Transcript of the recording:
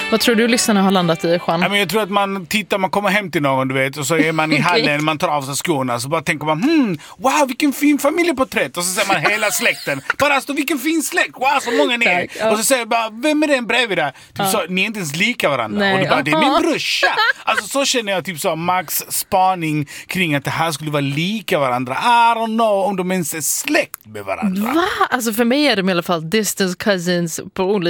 Vad tror du lyssnarna har landat i, Juan? Ja, men jag tror att man kommer hem till någon, du vet, och så är man i hallen, man tar av sig skorna, så bara tänker man, wow, vilken fin familjeporträtt, och så ser man hela släkten. Bara alltså, vilken fin släkt, wow, så många ni är. Och så säger jag bara, vem är den bredvid där? Typ så, ni är inte ens lika varandra. Nej. Och du bara, det är min brorsa. Alltså så känner jag typ så Max spaning kring att det här skulle vara lika varandra. I don't know om de ens är släkt med varandra. Va? Alltså för mig är de i alla fall distance cousins på olika